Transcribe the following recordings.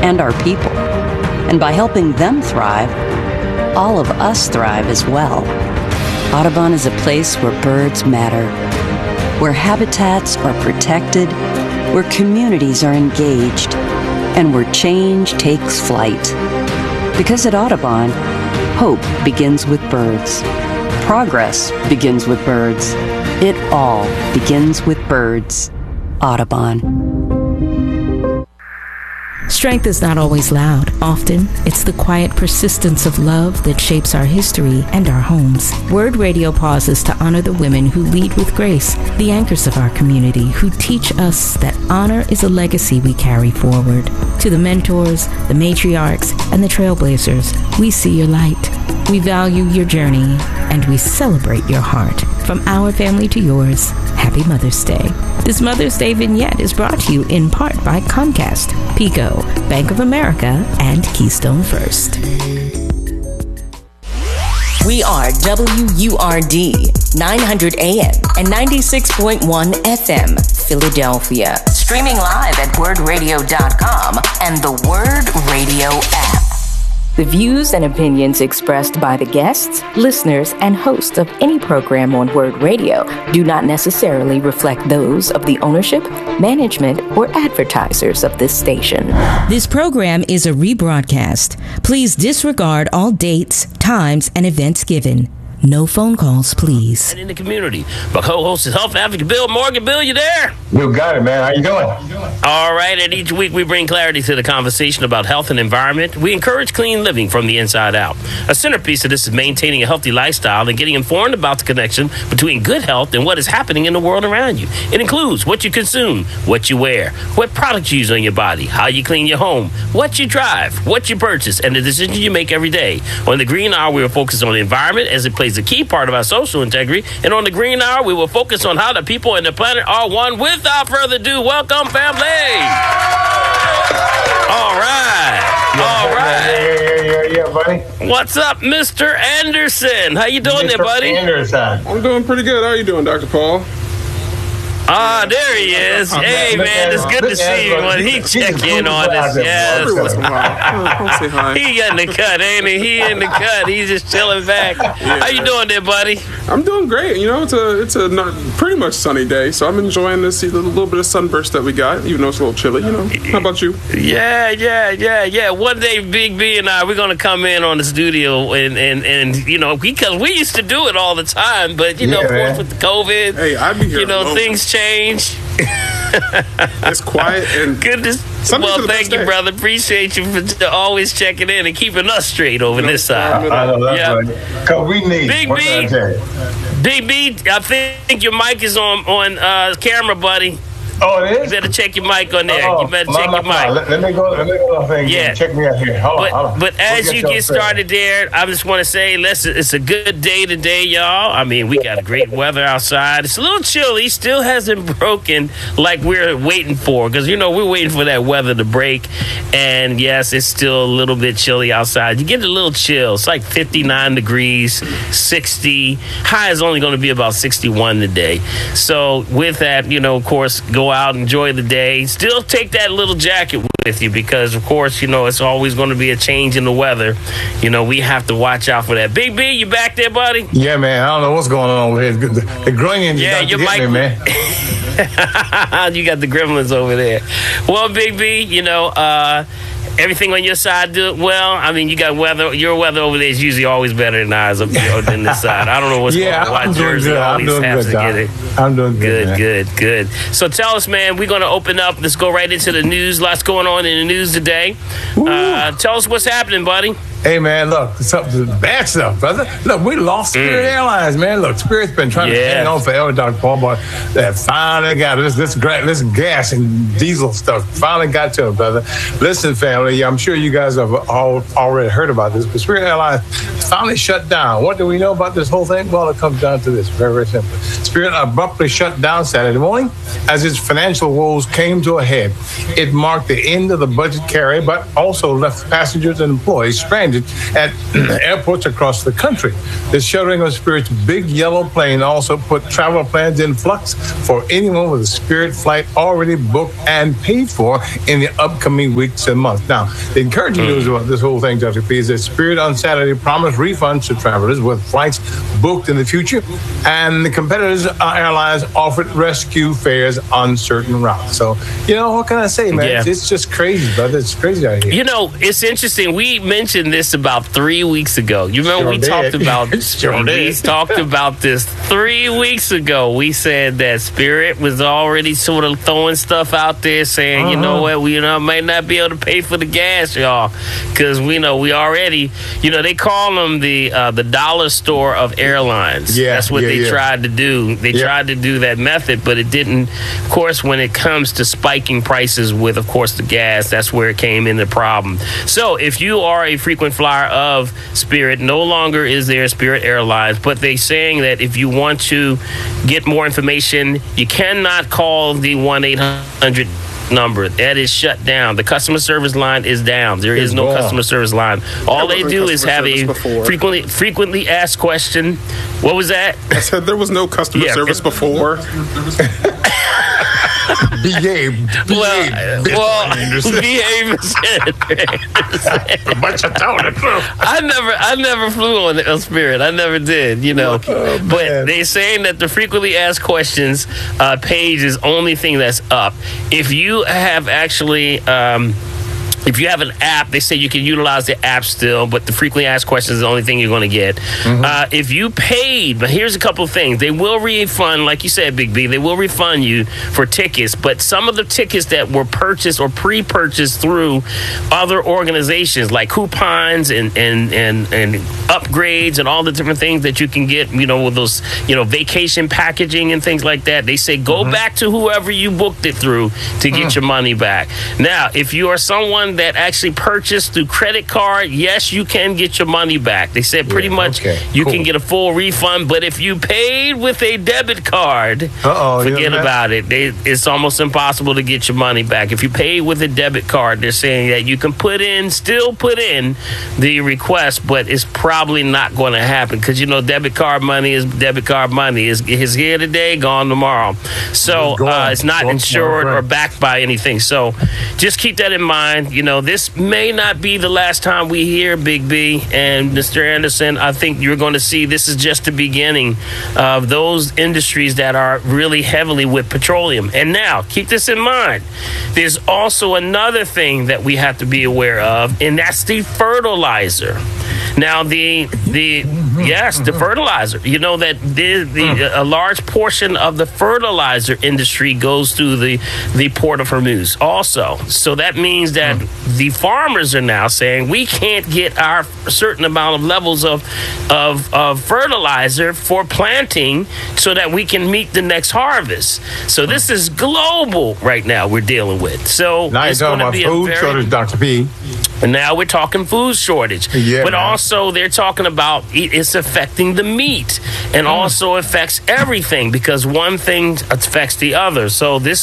and our people. And by helping them thrive, all of us thrive as well. Audubon is a place where birds matter, where habitats are protected, where communities are engaged, and where change takes flight. Because at Audubon, hope begins with birds. Progress begins with birds. It all begins with birds. Audubon. Strength is not always loud. Often, it's the quiet persistence of love that shapes our history and our homes. Word Radio pauses to honor the women who lead with grace, the anchors of our community who teach us that honor is a legacy we carry forward. To the mentors, the matriarchs, and the trailblazers, we see your light. We value your journey, and we celebrate your heart. From our family to yours, Happy Mother's Day. This Mother's Day vignette is brought to you in part by Comcast, PECO, Bank of America, and Keystone First. We are WURD, 900 AM and 96.1 FM, Philadelphia. Streaming live at wordradio.com and the Word Radio app. The views and opinions expressed by the guests, listeners, and hosts of any program on Word Radio do not necessarily reflect those of the ownership, management, or advertisers of this station. This program is a rebroadcast. Please disregard all dates, times, and events given. No phone calls, please. And in the community. My co-host is Health Advocate Bill Morgan. Bill, you there? You got it, man. How you doing? All right. And each week we bring clarity to the conversation about health and environment. We encourage clean living from the inside out. A centerpiece of this is maintaining a healthy lifestyle and getting informed about the connection between good health and what is happening in the world around you. It includes what you consume, what you wear, what products you use on your body, how you clean your home, what you drive, what you purchase, and the decisions you make every day. On the Green Hour, we are focused on the environment as it plays a key part of our social integrity. And on the Green Hour, we will focus on how the people and the planet are one. Without further ado, welcome, family. All right. All right. Yeah, buddy. What's up, Mr. Anderson? How you doing there, buddy? Anderson. I'm doing pretty good. How are you doing, Dr. Paul? Ah, there he is. Hey, man, it's good to see you. When he check in on us, yes. Say hi. He in the cut, ain't he? He in the cut. He's just chilling back. Yeah. How you doing there, buddy? I'm doing great. You know, it's a not pretty much sunny day, so I'm enjoying this little bit of sunburst that we got, even though it's a little chilly. You know, how about you? Yeah. One day, Big B and I, we're gonna come in on the studio and you know, because we used to do it all the time, but you know, of course, with the COVID, hey, I'd be here. You know, things change. It's quiet and goodness. Well, thank you, brother. Appreciate you for always checking in and keeping us straight over this side. I know that's right. Because we need Big B. Big B, I think your mic is on camera, buddy. Oh, it is? You better check your mic on there. You better check your mic. Let me go to the thing. Yeah. Check me out here. Hold on. But as you get started there, I just want to say, it's a good day today, y'all. I mean, we got great weather outside. It's a little chilly. Still hasn't broken like we're waiting for. Because, you know, we're waiting for that weather to break. And, yes, it's still a little bit chilly outside. You get a little chill. It's like 59 degrees, 60. High is only going to be about 61 today. So, with that, you know, of course, go out, enjoy the day. Still take that little jacket with you because, of course, you know, it's always going to be a change in the weather. You know, we have to watch out for that. Big B, you back there, buddy? Yeah, man. I don't know what's going on over here. The growing your mic, me, man. You got the gremlins over there. Well, Big B, you know, everything on your side do well. I mean, you got weather. Your weather over there is usually always better than ours up here than this side. I don't know what's going on. I'm doing good. I'm doing good. Good. So tell us, man. We're going to open up. Let's go right into the news. Lots going on in the news today. Tell us what's happening, buddy. Hey, man, look, something bad stuff, brother. Look, we lost Spirit Airlines, man. Look, Spirit's been trying to hang on forever, Dr. Paul, but they finally got this gas and diesel stuff. Finally got to it, brother. Listen, family, I'm sure you guys have all already heard about this, but Spirit Airlines finally shut down. What do we know about this whole thing? Well, it comes down to this, very, very simple. Spirit abruptly shut down Saturday morning as its financial woes came to a head. It marked the end of the budget carry, but also left passengers and employees stranded find it at airports across the country. The shuttering of Spirit's big yellow plane also put travel plans in flux for anyone with a Spirit flight already booked and paid for in the upcoming weeks and months. Now, the encouraging news about this whole thing, Dr. P, is that Spirit on Saturday promised refunds to travelers with flights booked in the future, and the competitors' airlines offered rescue fares on certain routes. So, what can I say, man? Yeah. It's just crazy, brother. It's crazy out here. It's interesting. We mentioned this about 3 weeks ago. You remember we talked about this 3 weeks ago. We said that Spirit was already sort of throwing stuff out there, saying, you know what, we might not be able to pay for the gas, y'all, because we already, they call them the dollar store of airlines. Yeah, that's what they tried to do. They tried to do that method, but it didn't. Of course, when it comes to spiking prices with, of course, the gas, that's where it came in the problem. So if you are a frequent flyer of Spirit, no longer is there Spirit Airlines, but they're saying that if you want to get more information, you cannot call the 1-800 number. That is shut down. The customer service line is down. There is no customer service line. All they do is have a frequently asked question. What was that? I said there was no customer service before. Behave. Behave. I never flew on Spirit. I never did, But they're saying that the frequently asked questions page is the only thing that's up. If you have actually if you have an app, they say you can utilize the app still, but the frequently asked questions is the only thing you're going to get. If you paid, but here's a couple of things. They will refund, like you said, Big B, they will refund you for tickets, but some of the tickets that were purchased or pre-purchased through other organizations like coupons and upgrades and all the different things that you can get, with those, vacation packaging and things like that, they say go back to whoever you booked it through to get your money back. Now, if you are someone that actually purchased through credit card, yes, you can get your money back. They said pretty much you can get a full refund, but if you paid with a debit card, forget about it. It's almost impossible to get your money back. If you pay with a debit card, they're saying that you can still put in the request, but it's probably not going to happen because, debit card money is debit card money. It's here today, gone tomorrow. So it's not insured or backed by anything. So just keep that in mind. This may not be the last time we hear Big B and Mr. Anderson. I think you're going to see this is just the beginning of those industries that are really heavily with petroleum. And now, keep this in mind. There's also another thing that we have to be aware of, and that's the fertilizer. Now, the fertilizer. That a large portion of the fertilizer industry goes through the Port of Hormuz also. So that means that the farmers are now saying we can't get our certain amount of levels of fertilizer for planting so that we can meet the next harvest. So this is global right now we're dealing with. So now you're talking about food shortage, Dr. P. And now we're talking food shortage. But also they're talking about it's affecting the meat and also affects everything because one thing affects the other. So this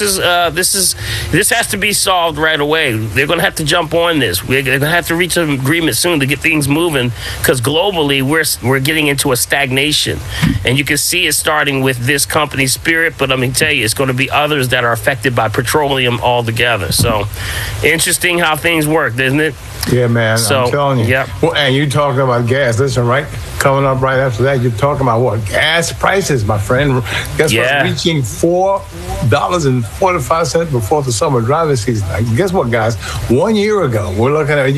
has to be solved right away. They're going to have to jump on this. They're going to have to reach an agreement soon to get things moving because globally we're getting into a stagnation. And you can see it starting with this company, Spirit, but let me tell you, it's going to be others that are affected by petroleum altogether. So interesting how things work, isn't it? Yeah, man. I'm telling you. Yep. Well, and you talking about gas. Listen, right? Coming up right after that, you're talking about what? Gas prices, my friend. Guess what? Reaching $4.45 before the summer driving season. Guess what, guys? 1 year ago, you were looking at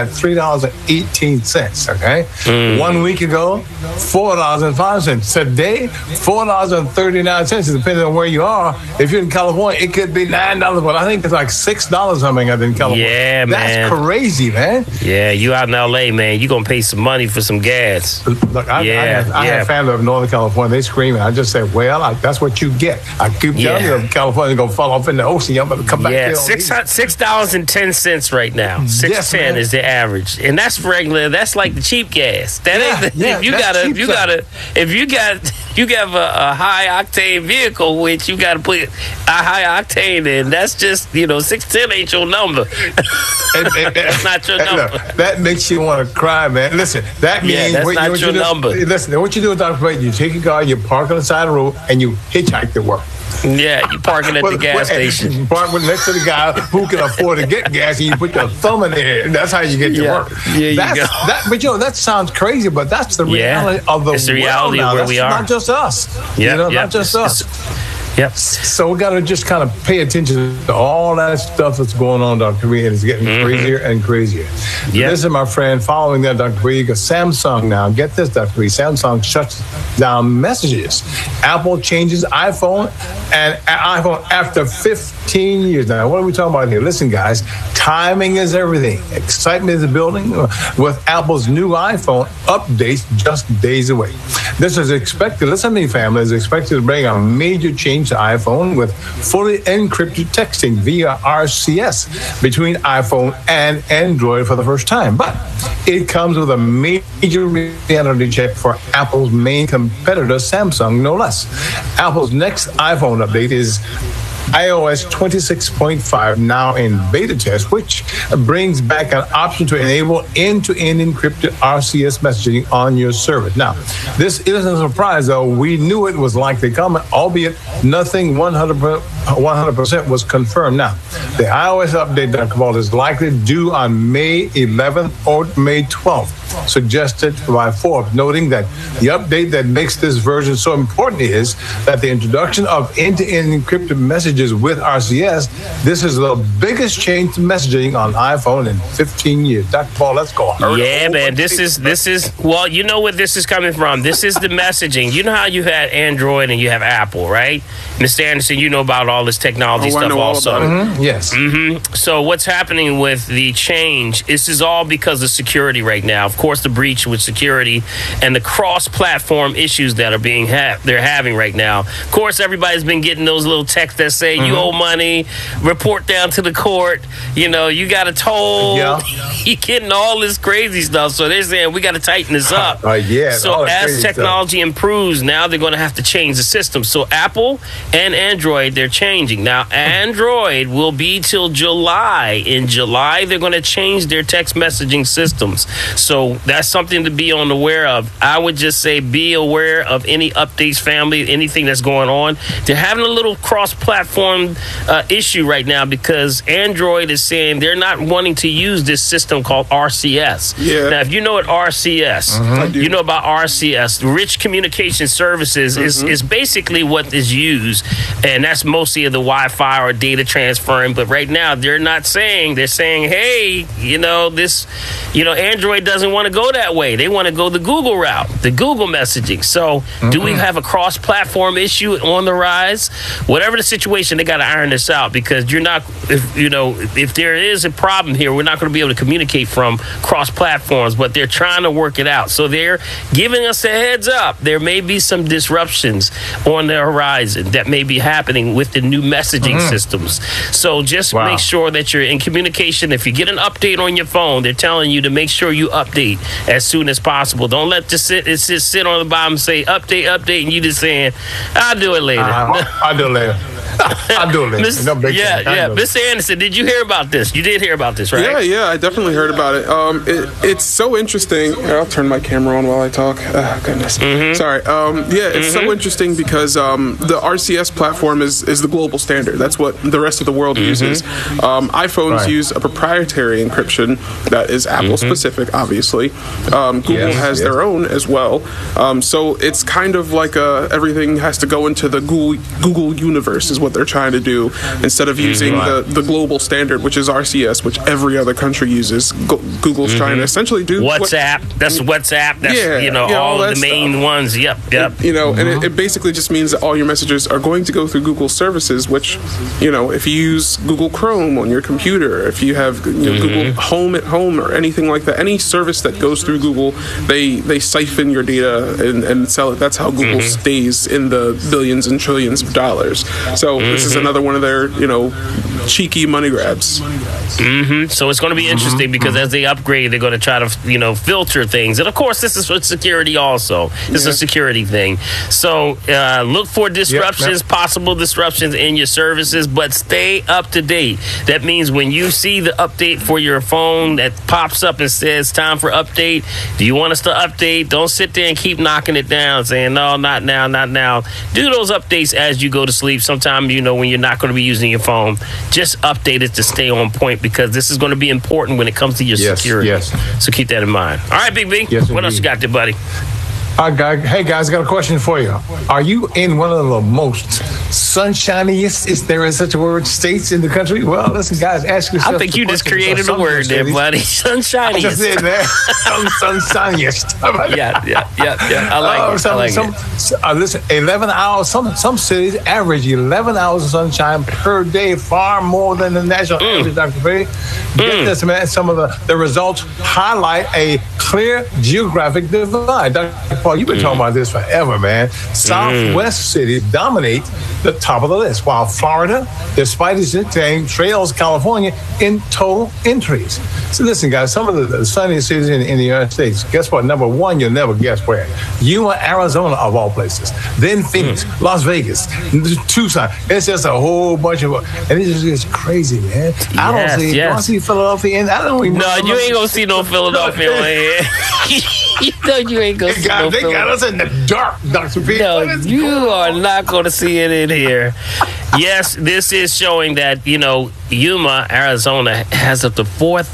$3.18. Okay. 1 week ago, $4.05. Today, $4.39. Depending on where you are. If you're in California, it could be $9, but I think it's like $6 something in California. Yeah, man. That's crazy, man. Yeah, you out in LA, man. You're gonna pay some money for some gas. Look, I have family of Northern California. They screaming. I just say, well, that's what you get. I keep telling you, California going to fall off in the ocean. You're going to come back. Yeah, $6.10 right now. $6.10 is the average, and that's regular. That's like the cheap gas. That ain't. If you got a high octane vehicle, which you got to put a high octane in, that's just 610 ain't your number. That's not your number. Look, that makes you want to cry, man. Listen, that means that's not your number. Listen, what you do, Dr. Brady, you take your car, you park on the side of the road, and you hitchhike to work. Yeah, you parking at the gas station. You park next to the guy who can afford to get gas, and you put your thumb in there, and that's how you get to work. Yeah, you go. But that sounds crazy, but that's the reality of the world. It's the reality of where we are. Not just us. Not just us. Yep. So we got to just kind of pay attention to all that stuff that's going on, Dr. Reed, and it's getting crazier and crazier. Yep. Listen, my friend, following that, Dr. Reed, Samsung now, get this, Dr. Reed, Samsung shuts down messages. Apple changes iPhone after 15 years. Now, what are we talking about here? Listen, guys, timing is everything. Excitement is building with Apple's new iPhone updates just days away. This is expected, listen to me, family, is expected to bring a major change to iPhone with fully encrypted texting via RCS between iPhone and Android for the first time. But it comes with a major reality check for Apple's main competitor, Samsung, no less. Apple's next iPhone update is iOS 26.5 now in beta test, which brings back an option to enable end-to-end encrypted RCS messaging on your service. Now, this isn't a surprise, though. We knew it was likely coming, albeit nothing 100% was confirmed. Now, the iOS update, Dr. Ball, is likely due on May 11th or May 12th, suggested by Forbes, noting that the update that makes this version so important is that the introduction of end-to-end encrypted messages with RCS, this is the biggest change to messaging on iPhone in 15 years. Dr. Paul, let's go. Yeah, man, this is well, you know where this is coming from. This is the messaging. You know how you had Android and you have Apple, right? Mr. Anderson, you know about all this technology stuff also. Yes. So what's happening with the change, this is all because of security right now. Of course, the breach with security and the cross-platform issues that are they're having right now. Of course, everybody's been getting those little texts that say you owe money, report down to the court, you got a toll. You're getting all this crazy stuff. So they're saying we got to tighten this up. So as technology improves, now they're going to have to change the system. So Apple and Android, they're changing. Now, Android will be till July. In July, they're going to change their text messaging systems. So that's something to be aware of. I would just say be aware of any updates, family, anything that's going on. They're having a little cross-platform issue right now because Android is saying they're not wanting to use this system called RCS. Now, if you know what RCS, you know about RCS. Rich Communication Services is basically what is used, and that's mostly of the Wi-Fi or data transferring. But right now, they're not saying. They're saying, hey, Android doesn't want to go that way. They want to go the Google route, the Google messaging. So do we have a cross-platform issue on the rise? Whatever the situation, they got to iron this out because if there is a problem here, we're not going to be able to communicate from cross-platforms, but they're trying to work it out. So they're giving us a heads up. There may be some disruptions on the horizon that may be happening with the new messaging systems. So just make sure that you're in communication. If you get an update on your phone, they're telling you to make sure you update as soon as possible. Don't let it just sit on the bottom and say update, and you just saying, I'll do it later. I'll do it later. I'll do it later. Mr. Anderson, did you hear about this? You did hear about this, right? Yeah, I definitely heard about it. It's so interesting. I'll turn my camera on while I talk. Oh, goodness. Sorry. It's so interesting because the RCS platform is the global standard. That's what the rest of the world uses. iPhones use a proprietary encryption that is Apple specific, obviously. Google has their own as well. So it's kind of like everything has to go into the Google universe is what they're trying to do. Instead of using the global standard, which is RCS, which every other country uses, Google's trying to essentially do WhatsApp. That's WhatsApp. That's all the main ones. Yep. And it basically just means that all your messages are going to go through Google services, which, if you use Google Chrome on your computer, if you have Google Home at home or anything like that, any service that goes through Google, they siphon your data and sell it. That's how Google stays in the billions and trillions of dollars. So this is another one of their, cheeky money grabs. So it's going to be interesting because as they upgrade, they're going to try to, filter things. And of course, this is for security also. This is a security thing. So look for disruptions, possible disruptions in your services, but stay up to date. That means when you see the update for your phone that pops up and says time for update, do you want us to update? Don't sit there and keep knocking it down saying, no, not now, not now. Do those updates as you go to sleep. Sometimes, when you're not going to be using your phone, just update it to stay on point because this is going to be important when it comes to your security. So keep that in mind. All right, Big B. What else you got there, buddy? Hey guys, I got a question for you. Are you in one of the most sunshiniest, is there such a word, states in the country? Well, listen, guys, ask yourself. I think you just created a word there, buddy. Sunshiniest. I just did that. Sunshiniest. Yeah. I like it. Listen, 11 hours. Some cities average 11 hours of sunshine per day, far more than the national average, Dr. Perry. Get this, man. Some of the results highlight a clear geographic divide. Dr. Paul, you've been talking about this forever, man. Southwest cities dominate the top of the list, while Florida, despite its nickname, trails California in total entries. So listen, guys, some of the sunniest cities in the United States, guess what? Number one, you'll never guess where. Yuma, Arizona, of all places. Then Phoenix, Las Vegas, Tucson. It's just a whole bunch of, and it's just crazy, man. I don't see Philadelphia in. I don't even know. No, you ain't gonna see no Philadelphia in here. You ain't gonna see no Philadelphia. They got us in the dark, Dr. P. No, you are not going to see it in here. Yes, this is showing that, Yuma, Arizona has up to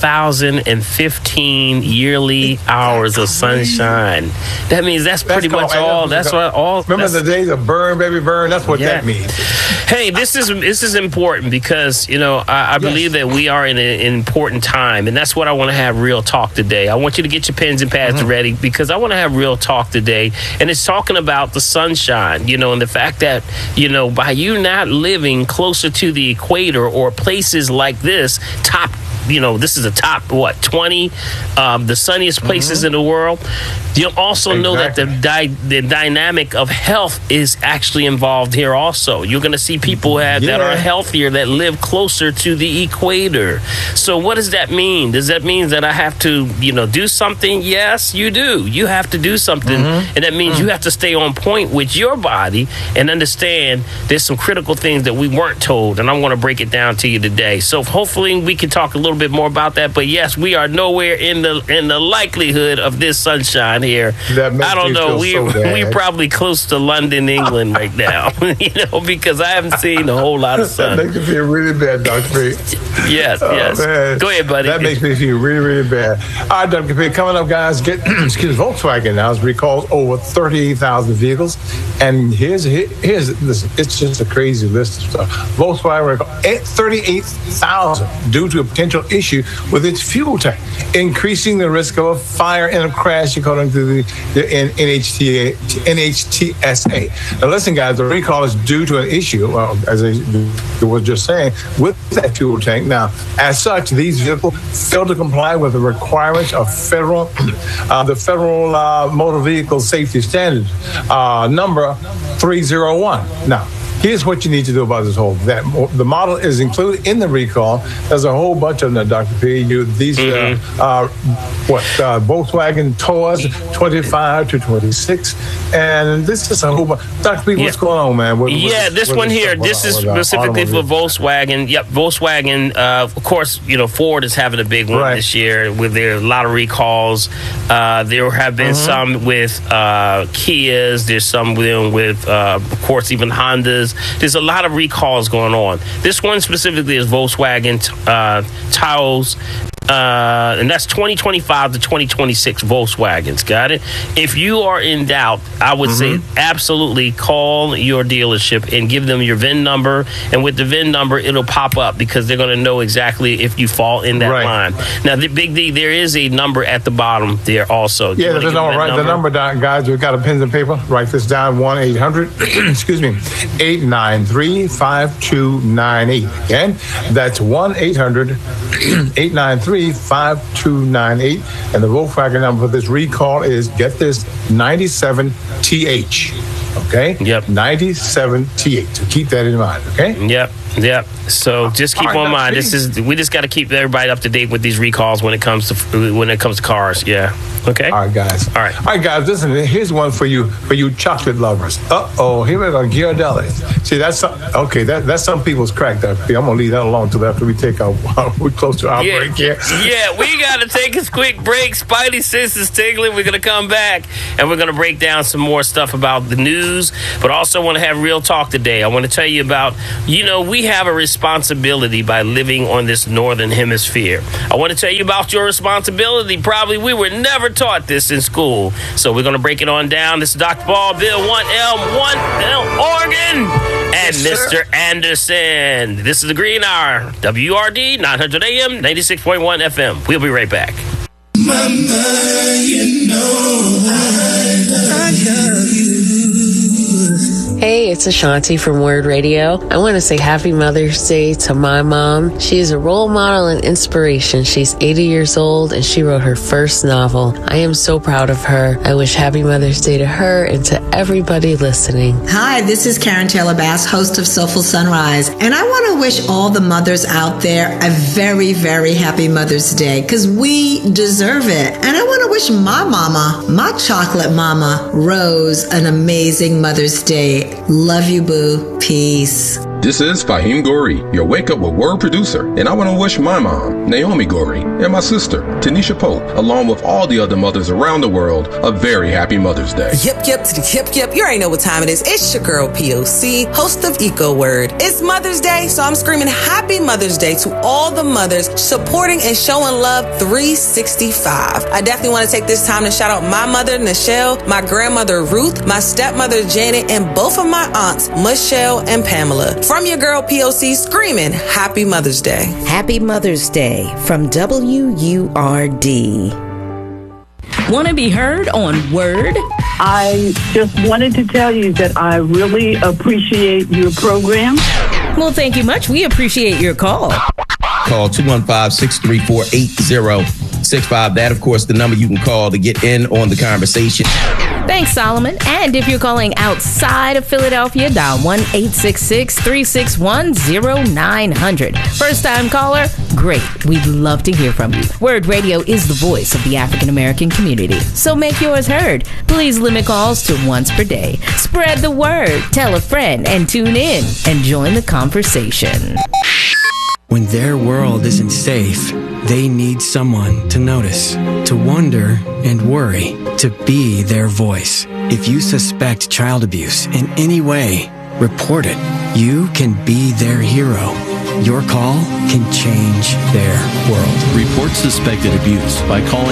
4,015 yearly hours of sunshine. That means that's pretty much all. That's what all. Remember the days of burn, baby, burn? That's what that means. Hey, this is important because, I believe that we are in an important time, and that's what I want to have real talk today. I want you to get your pens and pads ready because I want to have real talk today, and it's talking about the sunshine, and the fact that, by you not living closer to the equator or places like this, this is a top 20 the sunniest places in the world. You'll also know that the dynamic of health is actually involved here also. You're going to see people that are healthier that live closer to the equator. So what does that mean? Does that mean that I have to do something? Yes, you do. You have to do something, and that means you have to stay on point with your body and understand there's some critical things that we weren't told, and I'm going to break it down to you today. So hopefully we can talk a little bit more about that. But yes, we are nowhere in the likelihood of this sunshine here. I don't know. We're probably close to London, England right now. Because I haven't seen a whole lot of sun. That makes me feel really bad, Dr. P. Yes. Man. Go ahead, buddy. That makes me feel really, really bad. All right, Dr. P. Coming up, guys. Volkswagen now has recalled over 38,000 vehicles, and here's listen, it's just a crazy list of stuff. Volkswagen recalled 38,000 due to a potential issue with its fuel tank, increasing the risk of a fire and a crash, according to the NHTSA. Now, listen, guys, the recall is due to an issue, as I was just saying, with that fuel tank. Now, as such, these vehicles fail to comply with the requirements of the Federal Motor Vehicle Safety Standards, number 301. Now, here's what you need to do about this whole that the model is included in the recall. There's a whole bunch of them, Dr. P. These Volkswagen Taurs 25 to 26. And this is a whole bunch. Dr. P, what's going on, man? This one here. This is specifically for Volkswagen. Yep, Volkswagen. Of course, Ford is having a big one this year with a lot of recalls. There have been some with Kias. There's some with, of course, even Hondas. There's a lot of recalls going on. This one specifically is Volkswagen Taos and that's 2025 to 2026 Volkswagens. Got it? If you are in doubt, I would say absolutely call your dealership and give them your VIN number. And with the VIN number, it'll pop up because they're going to know exactly if you fall in that line. Now, the Big D, there is a number at the bottom there also. Yeah, there's no right. The number down, guys. We've got a pen and paper. Write this down: 1-800. excuse me, 893-5298. Again, that's 1-800-893-5298. And the Volkswagen number for this recall is, get this, 97TH. Okay? Yep. 97TH. So keep that in mind. Okay? Yep. So just keep on mind. We just got to keep everybody up to date with these recalls when it comes to cars. Yeah. Okay. All right, guys. All right, guys. Listen. Here's one for you chocolate lovers. Here we go. Ghirardelli. See, that's some people's crack. I'm gonna leave that alone till after we take we're close to our break here. Yeah, we gotta take a quick break. Spidey sense is tingling. We're gonna come back and we're gonna break down some more stuff about the news, but also want to have real talk today. I want to tell you about, we have a responsibility by living on this northern hemisphere. I want to tell you about your responsibility. Probably we were never taught this in school. So we're going to break it on down. This is Dr. Paul, Bill, 1L Oregon, and Mr. Anderson. This is the Green Hour, WRD, 900 AM, 96.1 FM. We'll be right back. Mama, I love you. Hey, it's Ashanti from Word Radio. I want to say Happy Mother's Day to my mom. She is a role model and inspiration. She's 80 years old and she wrote her first novel. I am so proud of her. I wish Happy Mother's Day to her and to everybody listening. Hi, this is Karen Taylor Bass, host of Soulful Sunrise. And I want to wish all the mothers out there a very, very happy Mother's Day because we deserve it. And I want to wish my mama, my chocolate mama, Rose, an amazing Mother's Day. Love you, boo. Peace. This is Fahim Gori, your Wake Up with Word producer, and I want to wish my mom, Naomi Gori, and my sister, Tanisha Pope, along with all the other mothers around the world, a very happy Mother's Day. Yep to the hip. You already know what time it is. It's your girl, POC, host of Eco Word. It's Mother's Day, so I'm screaming Happy Mother's Day to all the mothers supporting and showing love 365. I definitely want to take this time to shout out my mother, Nichelle, my grandmother, Ruth, my stepmother, Janet, and both of my aunts, Michelle and Pamela. From your girl POC, screaming Happy Mother's Day. Happy Mother's Day from WURD. Want to be heard on Word? I just wanted to tell you that I really appreciate your program. Well, thank you much. We appreciate your call. Call 215-634-8065. That, of course, the number you can call to get in on the conversation. Thanks, Solomon. And if you're calling outside of Philadelphia, dial 1-866-361-0900. First-time caller? Great. We'd love to hear from you. Word Radio is the voice of the African-American community. So make yours heard. Please limit calls to once per day. Spread the word. Tell a friend and tune in and join the conversation. When their world isn't safe, they need someone to notice, to wonder and worry, to be their voice. If you suspect child abuse in any way, report it. You can be their hero. Your call can change their world. Report suspected abuse by calling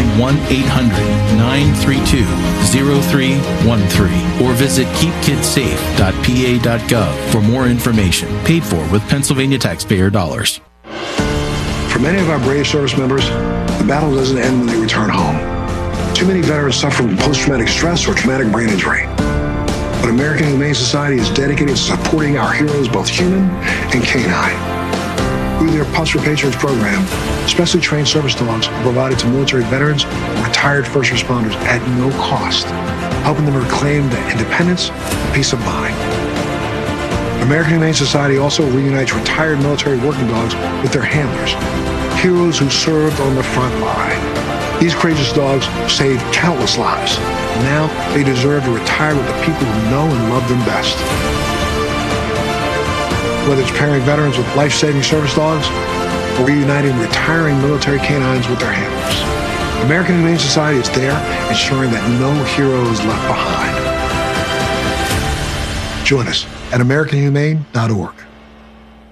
1-800-932-0313 or visit keepkidssafe.pa.gov for more information. Paid for with Pennsylvania taxpayer dollars. For many of our brave service members, the battle doesn't end when they return home. Too many veterans suffer from post-traumatic stress or traumatic brain injury. But American Humane Society is dedicated to supporting our heroes, both human and canine. Through their Pups for Patriots program, specially trained service dogs are provided to military veterans and retired first responders at no cost, helping them reclaim their independence and peace of mind. American Humane Society also reunites retired military working dogs with their handlers, heroes who served on the front line. These courageous dogs saved countless lives. Now they deserve to retire with the people who know and love them best. Whether it's pairing veterans with life-saving service dogs or reuniting retiring military canines with their handlers, American Humane Society is there ensuring that no hero is left behind. Join us at AmericanHumane.org.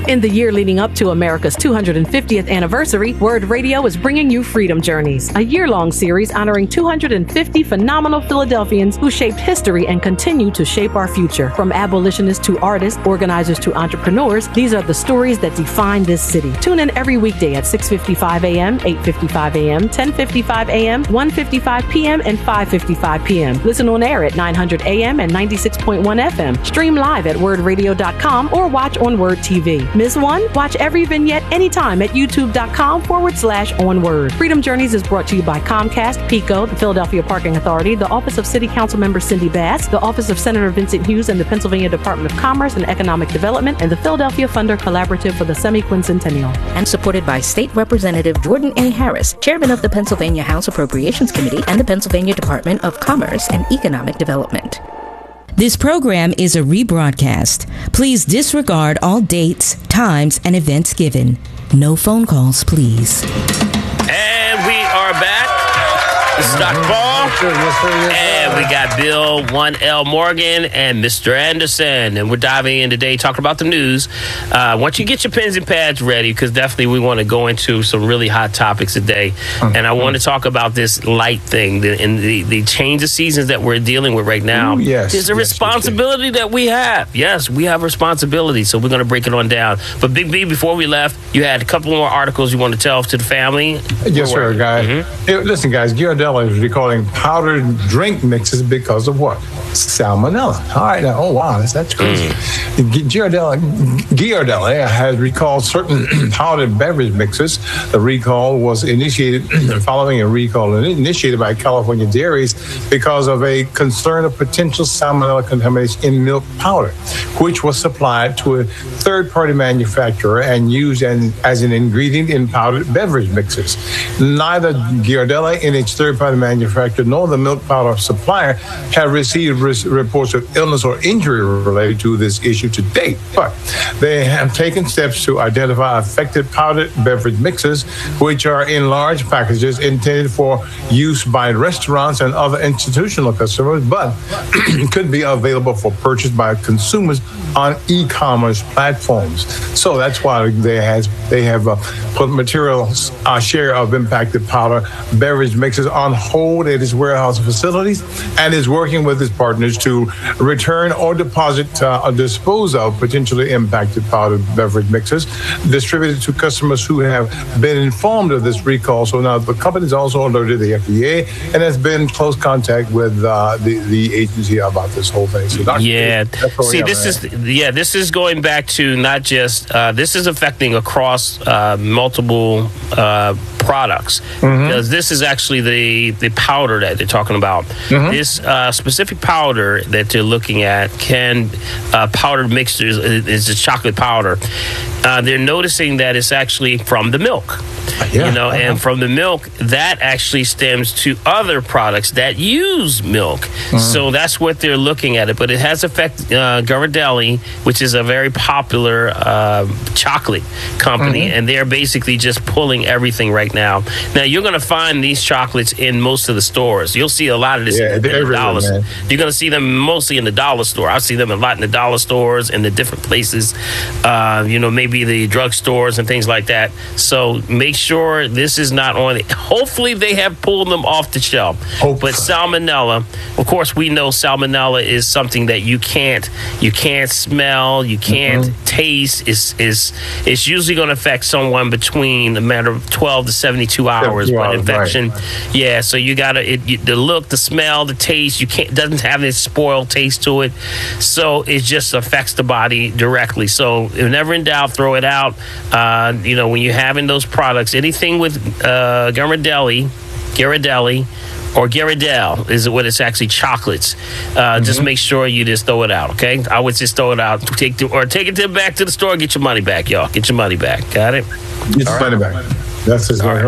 In the year leading up to America's 250th anniversary, Word Radio is bringing you Freedom Journeys, a year-long series honoring 250 phenomenal Philadelphians who shaped history and continue to shape our future. From abolitionists to artists, organizers to entrepreneurs, these are the stories that define this city. Tune in every weekday at 6:55 a.m., 8:55 a.m., 10:55 a.m., 1:55 p.m., and 5:55 p.m. Listen on air at 900 a.m. and 96.1 FM. Stream live at wordradio.com or watch on Word TV. Miss one? Watch every vignette anytime at youtube.com/onword. Freedom Journeys is brought to you by Comcast, PECO, the Philadelphia Parking Authority, the Office of City Council Member Cindy Bass, the Office of Senator Vincent Hughes and the Pennsylvania Department of Commerce and Economic Development, and the Philadelphia Funder Collaborative for the Semi-Quincentennial. And supported by State Representative Jordan A. Harris, Chairman of the Pennsylvania House Appropriations Committee and the Pennsylvania Department of Commerce and Economic Development. This program is a rebroadcast. Please disregard all dates, times, and events given. No phone calls, please. And we are back. This is Dr. Paul. And we got Bill 1L Morgan and Mr. Anderson. And we're diving in today talking about the news. Once you get your pens and pads ready, because definitely we want to go into some really hot topics today. And I want to talk about this light thing and the change of seasons that we're dealing with right now. Ooh, yes. There's a responsibility that we have. Yes, we have responsibility. So we're going to break it on down. But Big B, before we left, you had a couple more articles you want to tell to the family. Yes, sir, guys. Hey, listen, guys, Ghirardelli is recalling powdered drink mixes because of what? Salmonella. All right, now, oh, wow, that's crazy. Ghirardelli has recalled certain powdered beverage mixes. The recall was initiated following a recall initiated by California dairies because of a concern of potential salmonella contamination in milk powder, which was supplied to a third-party manufacturer and used as an ingredient in powdered beverage mixes. Neither Ghirardelli and its third-party manufacturer nor the milk powder supplier have received reports of illness or injury related to this issue to date, but they have taken steps to identify affected powdered beverage mixes, which are in large packages intended for use by restaurants and other institutional customers, but could be available for purchase by consumers on e-commerce platforms. So that's why they have put materials share of impacted powder beverage mixes on hold at its warehouse facilities and is working with its partners to return or deposit or dispose of potentially impacted powdered beverage mixes distributed to customers who have been informed of this recall. So now the company is also alerted the FDA and has been in close contact with the agency about this whole thing. So this is going back to not just this is affecting across multiple products, because this is actually the powder that they're talking about. This specific powder that they're looking at powdered mixtures is a chocolate powder. They're noticing that it's actually from the milk. And from the milk, that actually stems to other products that use milk. So that's what they're looking at it. But it has affected Ghirardelli, which is a very popular chocolate company, and they're basically just pulling everything right now. Now, you're going to find these chocolates in most of the stores. You'll see a lot of this in the dollar store. You're going to see them mostly in the dollar store. I see them a lot in the dollar stores and the different places, maybe the drugstores and things like that. So make sure this is not on it. Hopefully they have pulled them off the shelf. But salmonella, of course, we know salmonella is something that you can't smell, you can't taste. It's usually going to affect someone between a matter of 12 to 72 hours. But infection, so you got to the look, the smell, the taste. Doesn't have this spoiled taste to it, so it just affects the body directly. So whenever in doubt, throw it out. When you're having those products, anything with Ghirardelli, or Ghirardelli is what it's actually chocolates. Just make sure you just throw it out, okay? I would just throw it out. Take it back to the store. Get your money back, y'all. Get your money back. Got it? Get your money back. That's right.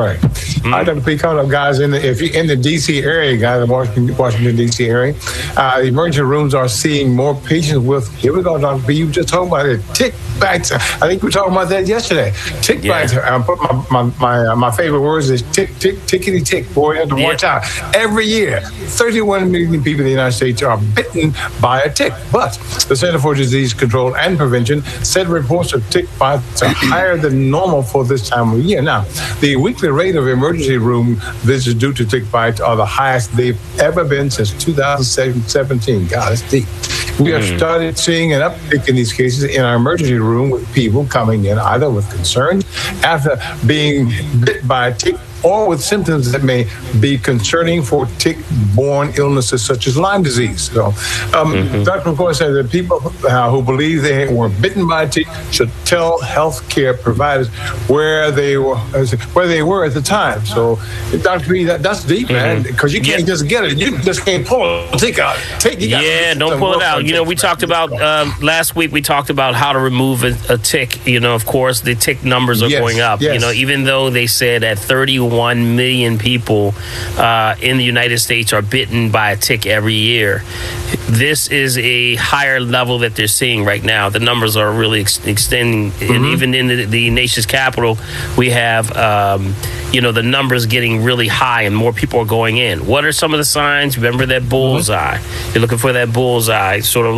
I Dr. P, coming up, guys. If you're in the D.C. area, guys, the Washington D.C. area, emergency rooms are seeing more patients with. Here we go, Dr. P. You just talking about it. Tick bites. I think we were talking about that yesterday. Tick bites. I put my favorite words is tick, tickety tick. Boy, you have to watch out. Every year, 31 million people in the United States are bitten by a tick. But the Center for Disease Control and Prevention said reports of tick bites are higher than normal for this time of year. Now, the weekly rate of emergency room visits due to tick bites are the highest they've ever been since 2017. God, it's deep. We have started seeing an uptick in these cases in our emergency room with people coming in either with concerns after being bit by a tick or with symptoms that may be concerning for tick-borne illnesses such as Lyme disease. So, Dr. McCoy said that people who believe they were bitten by a tick should tell healthcare providers where they were at the time. So, Dr. B, that's deep, man, because you can't just get it. You just can't pull a tick out. Don't pull it out. You know, we talked about last week. We talked about how to remove a tick. You know, of course, the tick numbers are going up. You know, even though they said at 31 million people in the United States are bitten by a tick every year. This is a higher level that they're seeing right now. The numbers are really extending, and even in the nation's capital, we have the numbers getting really high, and more people are going in. What are some of the signs? Remember that bullseye. You're looking for that bullseye, sort of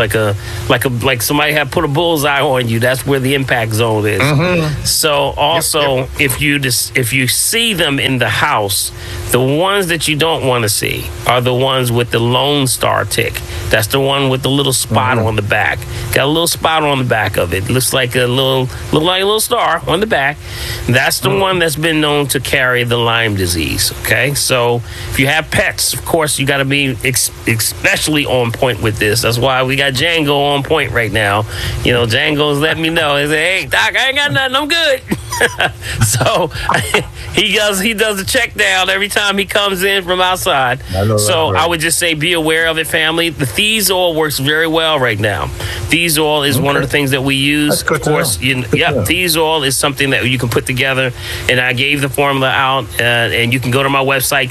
like somebody had put a bullseye on you. That's where the impact zone is. So also, if you see them in the house, the ones that you don't want to see are the ones with the Lone Star tick. That's the one with the little spot on the back. Got a little spot on the back of it. Looks like a little star on the back. That's the one that's been known to carry the Lyme disease. Okay, so if you have pets, of course, you got to be especially on point with this. That's why we got Django on point right now. You know, Django's letting me know. He said, "Hey, Doc, I ain't got nothing. I'm good." So he does a check down every time he comes in from outside. I would just say be aware of it, family. The Thiazole works very well right now. Thiazole is one of the things that we use. Of course, Thiazole is something that you can put together, and I gave the formula out, and you can go to my website,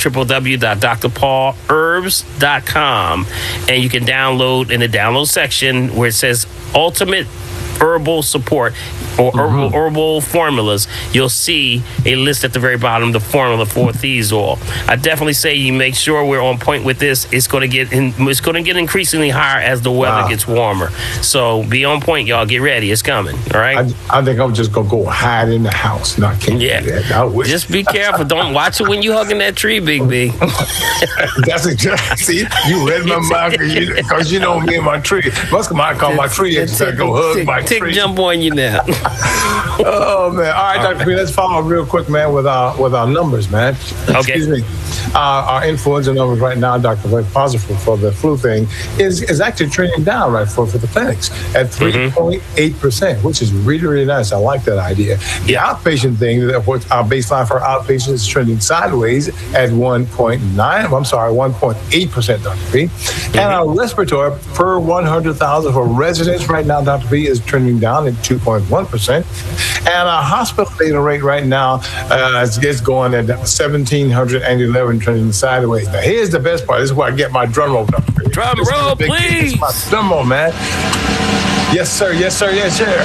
www.drpaulherbs.com, and you can download in the download section where it says Ultimate Herbal Support or herbal formulas. You'll see a list at the very bottom, the formula for Thiazole. I definitely say you make sure we're on point with this. It's going to get increasingly higher as the weather gets warmer. So be on point, y'all. Get ready. It's coming. All right. I think I'm just gonna go hide in the house. No, I can't do that. Just be careful. Don't watch it when you hugging that tree, Big B. That's exactly. See, you read my mind because you know me and my tree. Most of mine call my tree and go hug my tree. Tick jump on you now. Oh man! All right, Dr. P, let's follow up real quick, man, with our numbers, man. Okay. Excuse me. Our influenza numbers right now, Dr. Very positive for the flu thing, is actually trending down right for the clinics at 3.8%, which is really, really nice. I like that idea. The outpatient thing, our baseline for outpatients is trending sideways at 1.8%, Dr. P. And our respiratory per 100,000 for residents right now, Dr. P, is trending down at 2.1%. And our hospital data rate right now is going at 1,711, trending sideways. Now, here's the best part. This is where I get my drum roll, Dr. P. Drum roll, please. My drum roll, man. Yes, sir. Yes, sir. Yes, sir.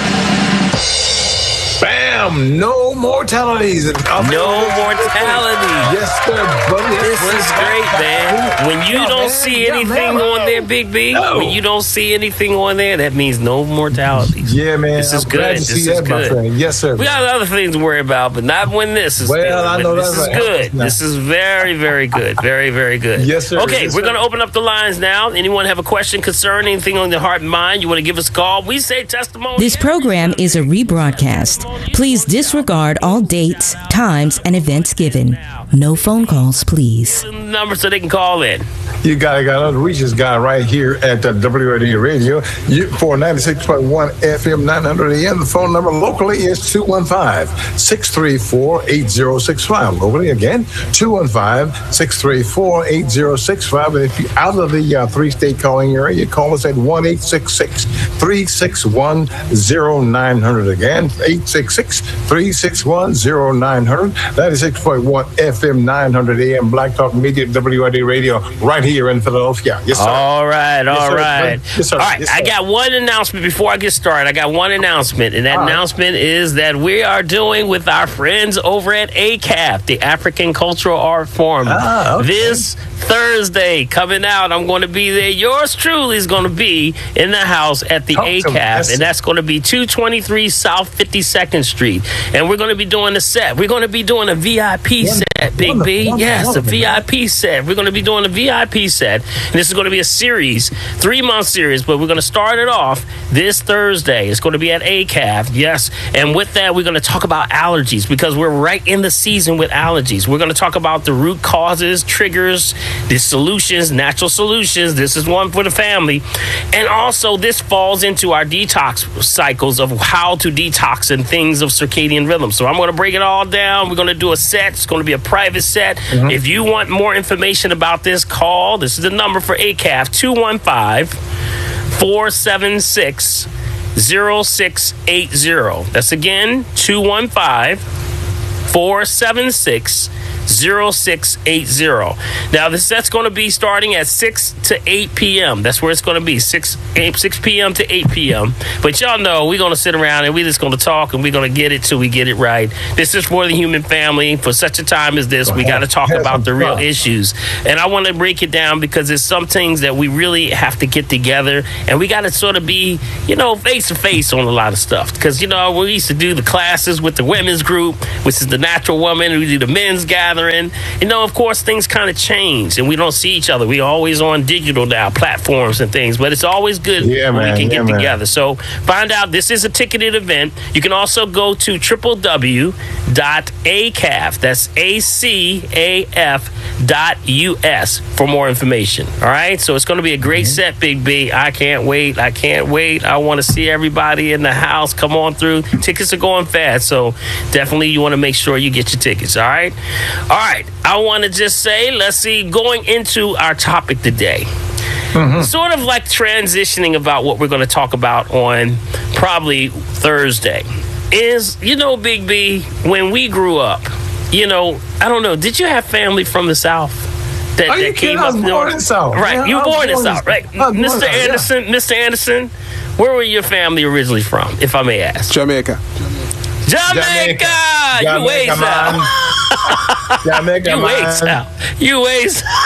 Bam! No mortalities. No mortality. Yes, sir, buddy. This is great, man. When you don't see anything on there, Big B, when you don't see anything on there, that means no mortalities. Yeah, man. This is good. This is good. Yes, sir. We got other things to worry about, but not when this is good. I know this is good. This is very, very good. Very, very good. Yes, sir. Okay, we're going to open up the lines now. Anyone have a question, concern, anything on their heart and mind? You want to give us a call? We say testimony. This program is a rebroadcast. Please disregard all dates, times, and events given. No phone calls, please. Number so they can call in. You got to reach this guy right here at WRD Radio for 96.1 FM 900 AM. The phone number locally is 215-634-8065. Locally, again, 215-634-8065. And if you're out of the three-state calling area, you call us at 1-866-361-0900. Again, 866-361-0900. 961-0900, 96.1 FM 900 AM, Black Talk Media, WID Radio, right here in Philadelphia. Yes, sir. All right. Yes, sir. All right, Yes, sir. I got one announcement before I get started. And that announcement is that we are doing with our friends over at ACAF, the African Cultural Art Forum. This Thursday coming out, I'm going to be there. Yours truly is going to be in the house at the ACAF, and that's going to be 223 South 52nd Street. And we're going to be doing a set. We're going to be doing a VIP set, Big B. Yes, a VIP set. We're going to be doing a VIP set. And this is going to be a series, 3-month series, but we're going to start it off this Thursday. It's going to be at ACAF, yes. And with that, we're going to talk about allergies because we're right in the season with allergies. We're going to talk about the root causes, triggers, the solutions, natural solutions. This is one for the family. And also, this falls into our detox cycles of how to detox and things of circadian rhythm. So I'm going to break it all down. We're going to do a set. It's going to be a private set. Mm-hmm. If you want more information about this, call. This is the number for ACAF, 215-476-0680. That's again, 215-476-0680. Now, the set's going to be starting at 6 to 8 p.m. That's where it's going to be, 6 p.m. to 8 p.m. But y'all know we're going to sit around and we're just going to talk and we're going to get it till we get it right. This is for the human family. For such a time as this, we got to talk about the real issues. And I want to break it down because there's some things that we really have to get together and we got to sort of be, face to face on a lot of stuff. Because, we used to do the classes with the women's group, which is the natural woman. We do the men's gathering. Of course, things kind of change and we don't see each other. We're always on digital now, platforms and things, but it's always good when we can get together. So find out, this is a ticketed event. You can also go to www.acaf, that's ACAF.us for more information. All right. So it's going to be a great set, Big B. I can't wait. I want to see everybody in the house. Come on through. Tickets are going fast. So definitely you want to make sure you get your tickets. All right. All right. I want to just say, let's see, going into our topic today. Mm-hmm. Sort of like transitioning about what we're going to talk about on probably Thursday is, Big B, when we grew up, I don't know, did you have family from the South? That came up born in the South. Right, yeah, you were born in the South, right? Mr. Anderson, where were your family originally from, if I may ask? Jamaica. You way south. You way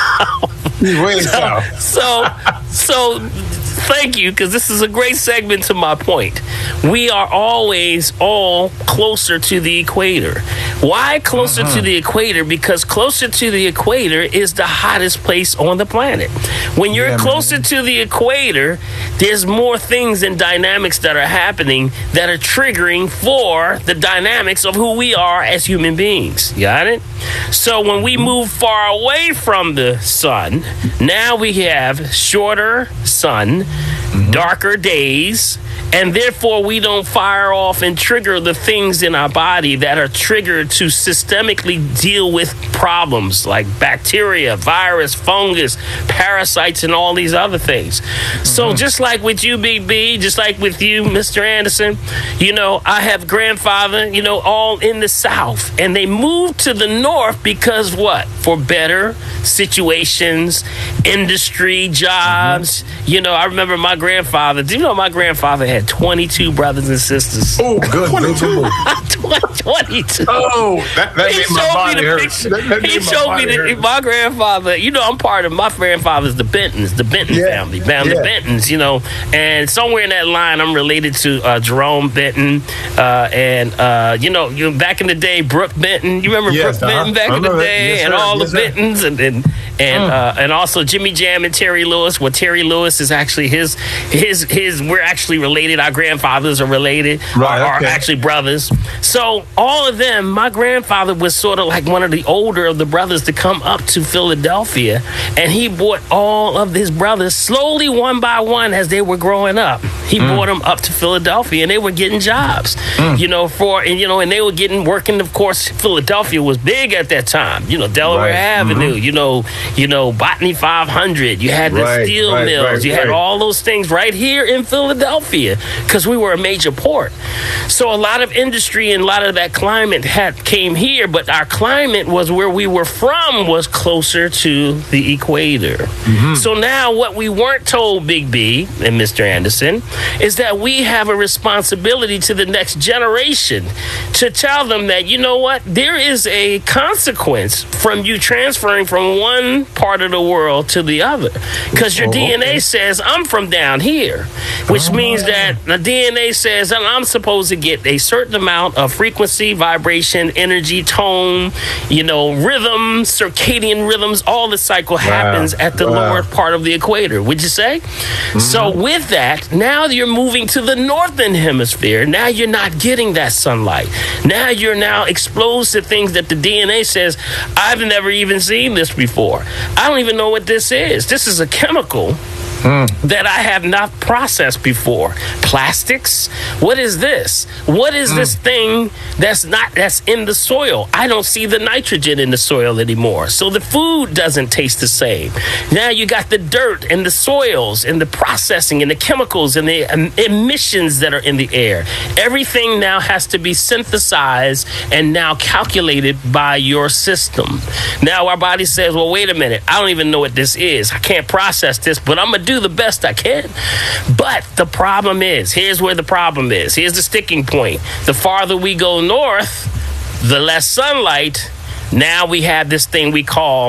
south. So thank you, because this is a great segment to my point. We are always all closer to the equator. Why closer to the equator? Because closer to the equator is the hottest place on the planet. When you're closer to the equator, there's more things and dynamics that are happening that are triggering for the dynamics of who we are as human beings. Got it? So when we move far away from the sun, now we have shorter sun, darker days, and therefore we don't fire off and trigger the things in our body that are triggered to systemically deal with problems like bacteria, virus, fungus, parasites, and all these other things. So just like with you, Big B, just like with you, Mr. Anderson, I have grandfather, all in the South, and they moved to the North because what? For better situations, industry, jobs. I remember my grandfather. Do you know my grandfather had 22 brothers and sisters? Oh, good. 22. 22. Oh, that made my body hurt. He showed me my grandfather. I'm part of my grandfather's the Bentons, the Benton family. The Bentons, and somewhere in that line, I'm related to Jerome Benton, and back in the day, Brooke Benton. You remember Brooke Benton back in the day, and all the Bentons, and also Jimmy Jam and Terry Lewis. Well, Terry Lewis is actually his. We're actually related. Our grandfathers are related. Are actually brothers. So all of them, my grandfather was sort of like one of the older of the brothers to come up to Philadelphia, and he brought all of his brothers slowly, one by one, as they were growing up. He brought them up to Philadelphia, and they were getting jobs, and they were working. Of course, Philadelphia was big at that time. Delaware Avenue, Botany 500. You had the steel mills. You had all those things right here in Philadelphia because we were a major port. So a lot of industry and a lot of that climate came here, but our climate was where we were from was closer to the equator. Mm-hmm. So now what we weren't told, Big B and Mr. Anderson, is that we have a responsibility to the next generation to tell them that, you know what, there is a consequence from you transferring from one part of the world to the other. Because your DNA says, I'm from down here, which means that the DNA says I'm supposed to get a certain amount of frequency, vibration, energy, tone, rhythm, circadian rhythms. All the cycle happens at the lower part of the equator, would you say? Mm-hmm. So with that, now you're moving to the northern hemisphere. Now you're not getting that sunlight. Now you're exposed to things that the DNA says, I've never even seen this before. I don't even know what this is. This is a chemical that I have not processed before. Plastics? What is this? What is this thing that's in the soil? I don't see the nitrogen in the soil anymore. So the food doesn't taste the same. Now you got the dirt and the soils and the processing and the chemicals and the emissions that are in the air. Everything now has to be synthesized and now calculated by your system. Now our body says, well, wait a minute. I don't even know what this is. I can't process this, but I'm going to do the best I can. But the problem is, here's where the problem is. Here's the sticking point. The farther we go north, the less sunlight. Now we have this thing they call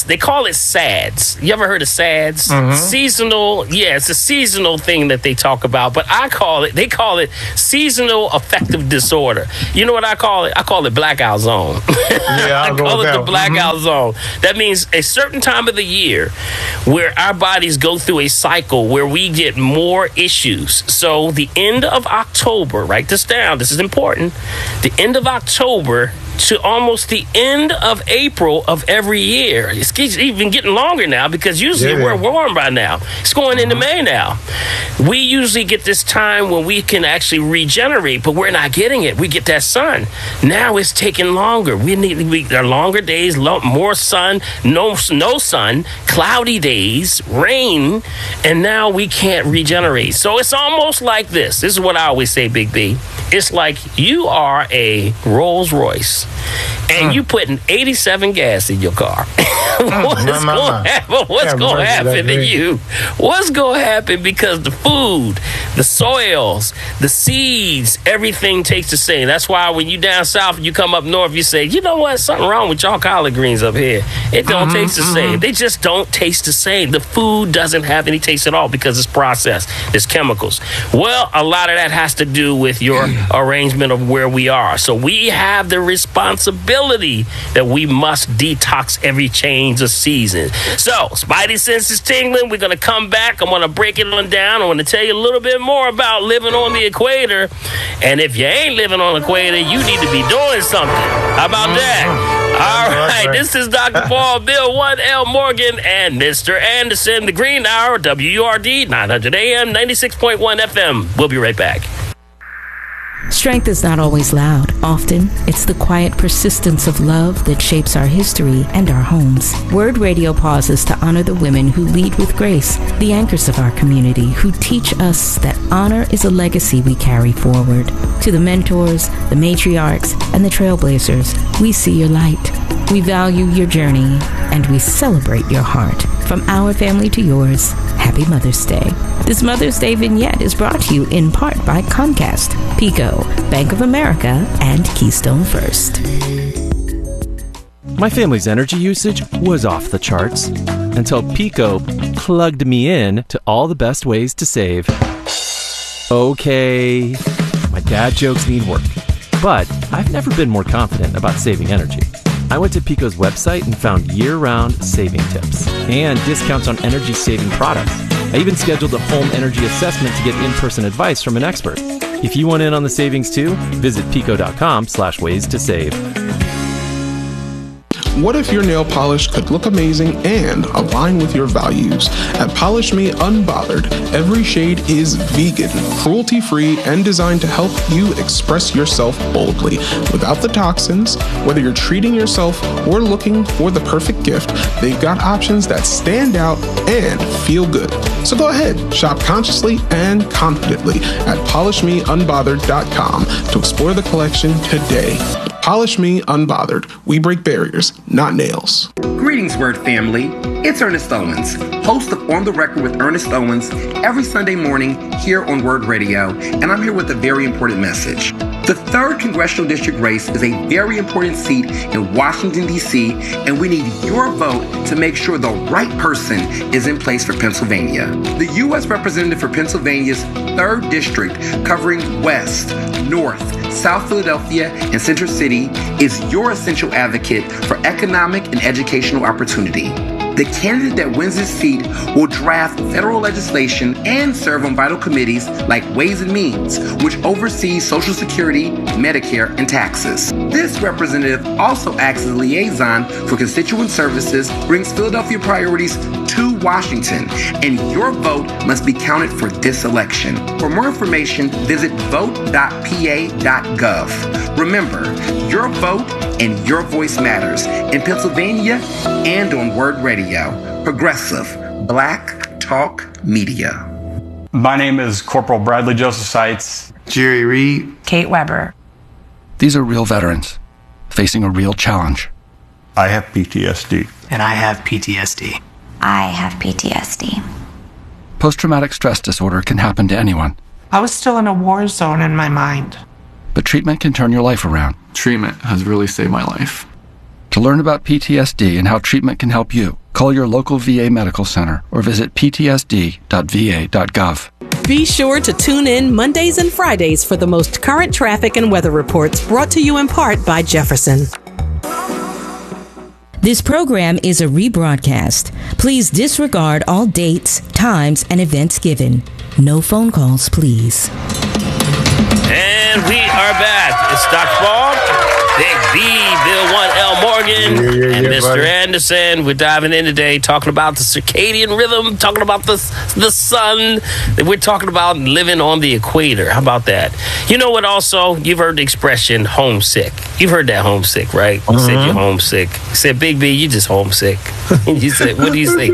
it SADS. You ever heard of SADS? Mm-hmm. Seasonal, it's a seasonal thing that they talk about, but they call it seasonal affective disorder. You know what I call it? I call it blackout zone. Yeah, I call it the blackout zone. That means a certain time of the year where our bodies go through a cycle where we get more issues. So the end of October, write this down, this is important, the end of October to almost the end of April of every year. It's even getting longer now because usually we're warm by now. It's going into May now. We usually get this time when we can actually regenerate, but we're not getting it. We get that sun. Now it's taking longer. We need longer days, more sun, no sun, cloudy days, rain, and now we can't regenerate. So it's almost like this. This is what I always say, Big B. It's like you are a Rolls Royce and you putting 87 gas in your car. What's going to happen to you? What's going to happen? Because the food, the soils, the seeds, everything tastes the same. That's why when you down south, you come up north, you say, you know what? Something wrong with y'all collard greens up here. It don't taste the same. They just don't taste the same. The food doesn't have any taste at all because it's processed. There's chemicals. Well, a lot of that has to do with your arrangement of where we are. So we have the responsibility that we must detox every change of season. So, Spidey senses tingling. We're going to come back. I'm going to break it on down. I want to tell you a little bit more about living on the equator. And if you ain't living on the equator, you need to be doing something. How about that? All right, this is Dr. Paul Bill 1L Morgan and Mr. Anderson, the Green Hour, WURD, 900 AM, 96.1 FM. We'll be right back. Strength is not always loud. Often, it's the quiet persistence of love that shapes our history and our homes. Word Radio pauses to honor the women who lead with grace, the anchors of our community who teach us that honor is a legacy we carry forward. To the mentors, the matriarchs, and the trailblazers, we see your light. We value your journey, and we celebrate your heart. From our family to yours, happy Mother's Day. This Mother's Day vignette is brought to you in part by Comcast, Pico, Bank of America, and Keystone First. My family's energy usage was off the charts until Pico plugged me in to all the best ways to save. Okay, my dad jokes need work, but I've never been more confident about saving energy. I went to Pico's website and found year-round saving tips and discounts on energy-saving products. I even scheduled a home energy assessment to get in-person advice from an expert. If you want in on the savings too, visit pico.com/ways to save. What if your nail polish could look amazing and align with your values? At Polish Me Unbothered, every shade is vegan, cruelty-free, and designed to help you express yourself boldly without the toxins. Whether you're treating yourself or looking for the perfect gift, they've got options that stand out and feel good. So go ahead, shop consciously and confidently at polishmeunbothered.com to explore the collection today. Polish Me Unbothered. We break barriers, not nails. Greetings, Word family. It's Ernest Owens, host of On the Record with Ernest Owens, every Sunday morning here on Word Radio, and I'm here with a very important message. The 3rd Congressional District race is a very important seat in Washington, D.C., and we need your vote to make sure the right person is in place for Pennsylvania. The U.S. Representative for Pennsylvania's 3rd District, covering West, North, South Philadelphia, and Center City, is your essential advocate for economic and educational opportunity. The candidate that wins this seat will draft federal legislation and serve on vital committees like Ways and Means, which oversees Social Security, Medicare, and taxes. This representative also acts as a liaison for constituent services, brings Philadelphia priorities to Washington, and your vote must be counted for this election. For more information, visit vote.pa.gov. Remember, your vote and your voice matters in Pennsylvania and on Word Radio. Progressive Black Talk Media. My name is Corporal Bradley Joseph Seitz. Jerry Reed. Kate Weber. These are real veterans facing a real challenge. I have PTSD. And I have PTSD. I have PTSD. Post-traumatic stress disorder can happen to anyone. I was still in a war zone in my mind. But treatment can turn your life around. Treatment has really saved my life. To learn about PTSD and how treatment can help you, call your local VA medical center or visit ptsd.va.gov. Be sure to tune in Mondays and Fridays for the most current traffic and weather reports, brought to you in part by Jefferson. This program is a rebroadcast. Please disregard all dates, times, and events given. No phone calls, please. And we are back. It's Dr. Paul, Big B, Bill 1L Morgan, and Mr. Buddy Anderson. We're diving in today, talking about the circadian rhythm, talking about the sun. We're talking about living on the equator. How about that? You know what also? You've heard the expression homesick. You've heard that homesick, right? You said you're homesick. You said, Big B, you just homesick. You said, what do you think?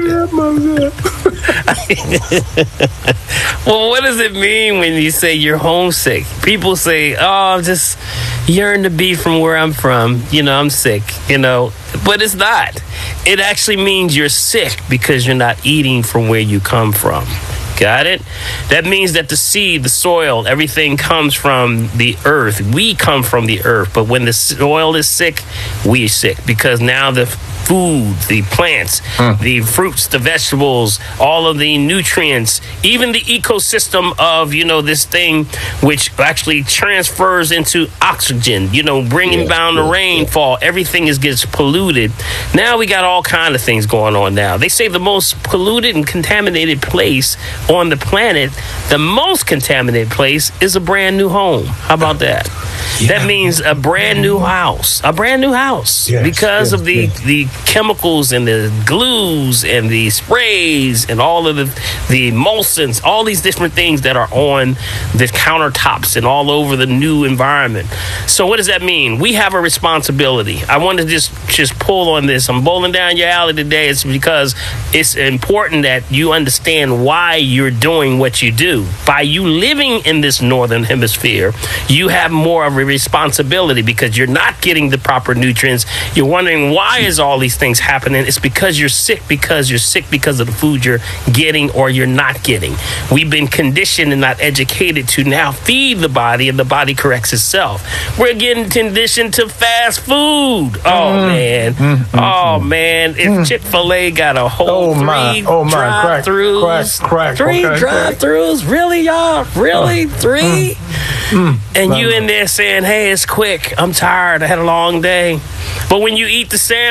Well, what does it mean when you say you're homesick? People say, oh, I'm just yearn to be from where I'm from. You know, I'm sick, you know. But it's not. It actually means you're sick because you're not eating from where you come from. Got it? That means that the seed, the soil, everything comes from the earth. We come from the earth. But when the soil is sick, we're sick because now the food, the plants, the fruits, the vegetables, all of the nutrients, even the ecosystem of, you know, this thing which actually transfers into oxygen, you know, bringing down the rainfall, everything gets polluted. Now we got all kind of things going on now. They say the most polluted and contaminated place on the planet, the most contaminated place is a brand new home. How about that? Yeah. That means a brand new house. A brand new house. Yes, because of the chemicals and the glues and the sprays and all of the emulsions, all these different things that are on the countertops and all over the new environment. So what does that mean? We have a responsibility. I want to just pull on this. I'm bowling down your alley today. It's because it's important that you understand why you're doing what you do. By you living in this northern hemisphere, you have more of a responsibility because you're not getting the proper nutrients. You're wondering why is all these things happening? It's because you're sick because of the food you're getting or you're not getting. We've been conditioned and not educated to now feed the body, and the body corrects itself. We're getting conditioned to fast food. Oh man. If Chick-fil-A got a whole three drive-thrus, drive-thrus, really, y'all? Really? 3? And you in there saying, hey, it's quick. I'm tired. I had a long day. But when you eat the sandwich,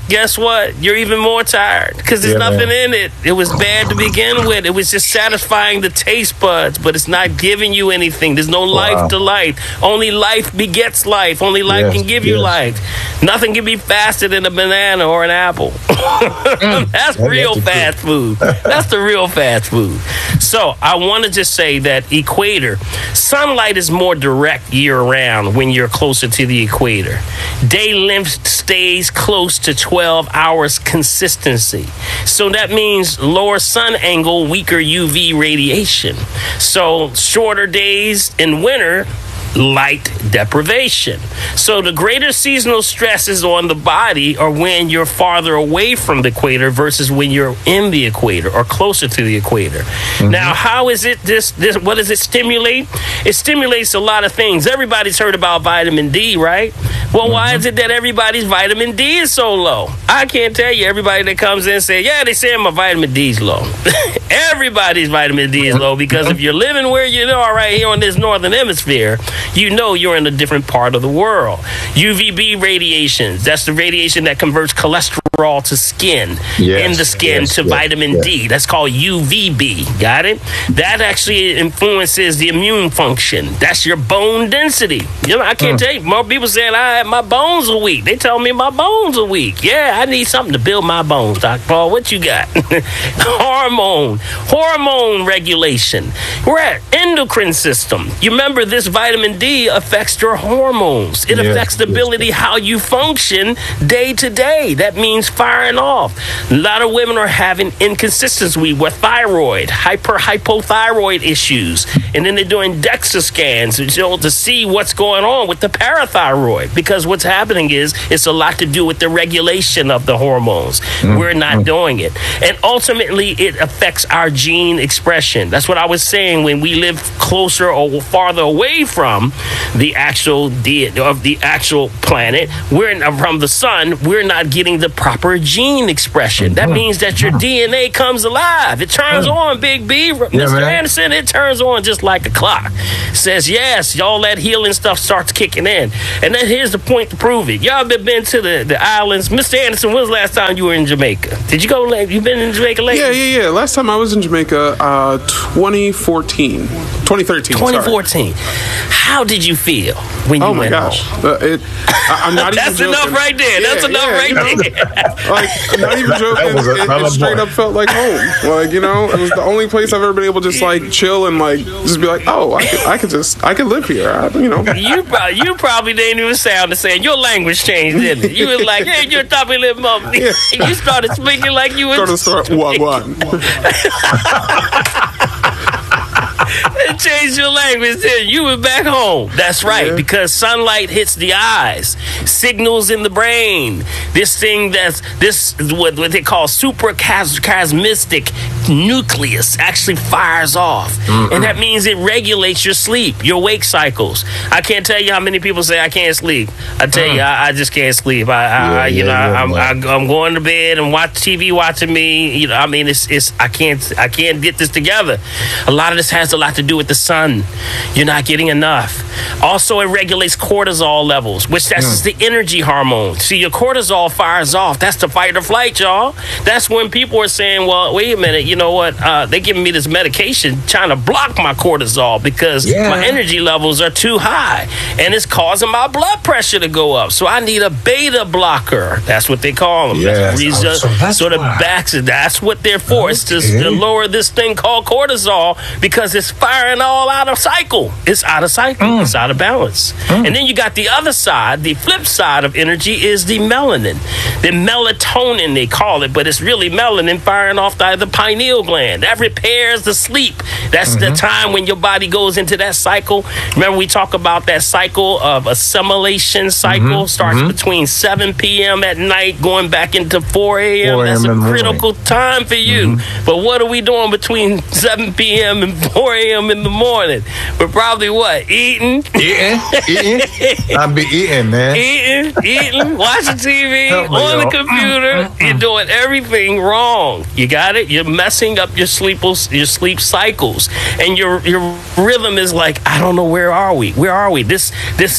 guess what? You're even more tired because there's nothing in it. It was bad to begin with. It was just satisfying the taste buds, but it's not giving you anything. There's no life to life. Only life begets life. Only life can give you life. Nothing can be faster than a banana or an apple. That's real fast food. That's the real fast food. So I want to just say that equator, sunlight is more direct year-round when you're closer to the equator. Day length stays close to 12 hours consistency. So that means lower sun angle, weaker UV radiation. So shorter days in winter, light deprivation. So the greater seasonal stresses on the body are when you're farther away from the equator versus when you're in the equator or closer to the equator. Now, how is it this what does it stimulate? It stimulates a lot of things. Everybody's heard about vitamin D, right? Well, why is it that everybody's vitamin D is so low? I can't tell you. Everybody that comes in and says, yeah, they say my vitamin D is low. Everybody's vitamin D is low because if you're living where you are right here on this northern hemisphere, you know you're in a different part of the world. UVB radiations, that's the radiation that converts cholesterol to skin, in the skin to vitamin D. That's called UVB. Got it? That actually influences the immune function. That's your bone density. You know, I can't tell you. More people saying my bones are weak. They tell me my bones are weak. Yeah, I need something to build my bones, Dr. Paul. What you got? Hormone regulation. We're at endocrine system. You remember this vitamin D affects your hormones. It affects the ability how you function day to day. That means firing off. A lot of women are having inconsistency with thyroid, hypothyroid issues. And then they're doing DEXA scans to see what's going on with the parathyroid. Because what's happening is it's a lot to do with the regulation of the hormones. We're not doing it. And ultimately, it affects our gene expression. That's what I was saying when we live closer or farther away from the actual planet, from the sun, we're not getting the proper gene expression. That means that your DNA comes alive. It turns on, Big B. Mr. Anderson, it turns on just like a clock. Says, yes, all that healing stuff starts kicking in. And then here's the point to prove it. Y'all been to the islands. Mr. Anderson, when was the last time you were in Jamaica? Did you go? You been in Jamaica lately? Yeah. Last time I was in Jamaica, 2013. 2014. How did you feel when you went home? I'm not even joking. That's enough right there. That's enough right there. Like, I'm not even joking. It straight up felt like home. Like, you know, it was the only place I've ever been able to just like chill and like just be like, oh, I could live here. You know. You probably didn't even sound the same. Your language changed, didn't it? You was like, hey, you're toppy little mom. You started speaking like you was. One. It changed your language then. You were back home. That's right, because sunlight hits the eyes, signals in the brain. This thing what they call suprachiasmatic nucleus actually fires off. And that means it regulates your sleep, your wake cycles. I can't tell you how many people say I can't sleep. I tell you, I just can't sleep. I'm going to bed and watch TV watching me. You know, I mean, I can't get this together. A lot of this has a lot to do with the sun. You're not getting enough. Also, it regulates cortisol levels, which that's the energy hormone. See, your cortisol fires off. That's the fight or flight, y'all. That's when people are saying, well, wait a minute, you know what? They're giving me this medication trying to block my cortisol because my energy levels are too high. And it's causing my blood pressure to go up. So I need a beta blocker. That's what they call them. That's what they're for. It's to lower this thing called cortisol because it's firing all out of cycle. It's out of cycle. It's out of balance. And then you got the other side. The flip side of energy is the melanin. The melatonin, they call it, but it's really melanin firing off the pineal gland. That repairs the sleep. That's the time when your body goes into that cycle. Remember, we talk about that cycle of assimilation cycle. Starts between 7 p.m. at night, going back into 4 a.m. That's a critical time for you. But what are we doing between 7 p.m. and 4 a.m. in the morning? We're probably what? Eating. I'll be eating, man. Eating, watching TV, on the computer. You're doing everything wrong. You got it? You're messing messing up your sleep cycles, and your rhythm is like, I don't know, where are we? This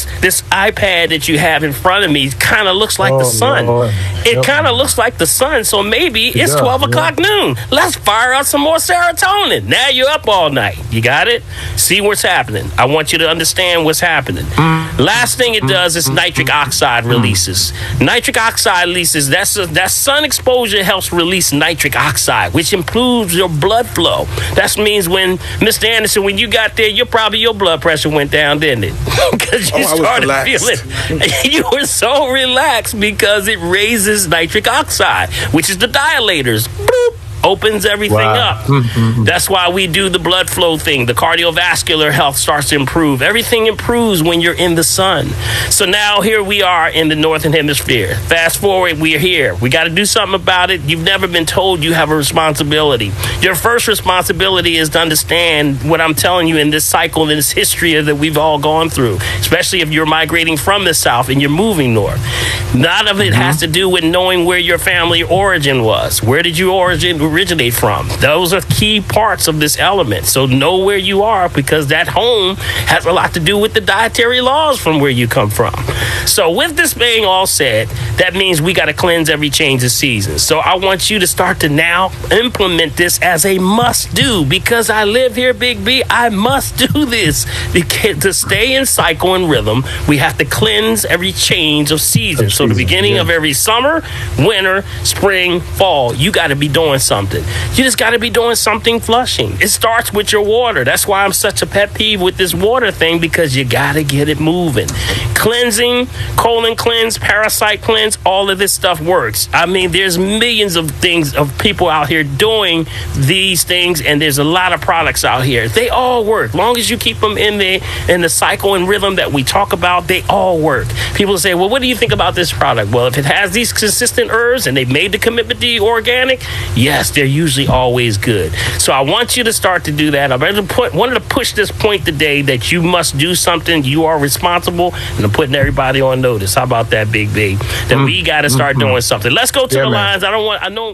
iPad that you have in front of me kind of looks like the sun. Lord. It kind of looks like the sun, so maybe it's 12 o'clock noon. Let's fire out some more serotonin. Now you're up all night. You got it? See what's happening. I want you to understand what's happening. Last thing it does is nitric oxide releases. Nitric oxide releases, that sun exposure helps release nitric oxide, which improves your blood flow. That means when, Mr. Anderson, when you got there, your blood pressure went down, didn't it? Because you started feeling, you were so relaxed because it raises nitric oxide, which is the dilators. Boop. Opens everything up. That's why we do the blood flow thing. The cardiovascular health starts to improve. Everything improves when you're in the sun. So now here we are in the Northern Hemisphere. Fast forward, we're here. We got to do something about it. You've never been told you have a responsibility. Your first responsibility is to understand what I'm telling you in this cycle, in this history that we've all gone through, especially if you're migrating from the South and you're moving north. None of it has to do with knowing where your family origin was. Where did you originate from? Those are key parts of this element. So know where you are, because that home has a lot to do with the dietary laws from where you come from. So with this being all said, that means we got to cleanse every change of season. So I want you to start to now implement this as a must do, because I live here, Big B. I must do this because to stay in cycle and rhythm, we have to cleanse every change of season. So the beginning of every summer, winter, spring, fall, you got to be doing something. You just got to be doing something flushing. It starts with your water. That's why I'm such a pet peeve with this water thing, because you got to get it moving. Cleansing, colon cleanse, parasite cleanse, all of this stuff works. I mean, there's millions of things of people out here doing these things, and there's a lot of products out here. They all work. Long as you keep them in the cycle and rhythm that we talk about, they all work. People say, well, what do you think about this product? Well, if it has these consistent herbs and they've made the commitment to be organic, yes, they're usually always good. So I want you to start to do that. I wanted to push this point today that you must do something. You are responsible, and I'm putting everybody on notice. How about that, Big B? That we got to start doing something. Let's go to the lines. I know.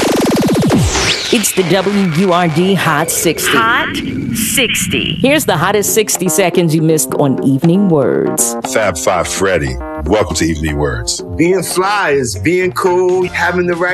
It's the WURD Hot 60. Hot 60. Here's the hottest 60 seconds you missed on Evening Words. Fab Five Freddy. Welcome to Evening Words. Being fly is being cool, having the right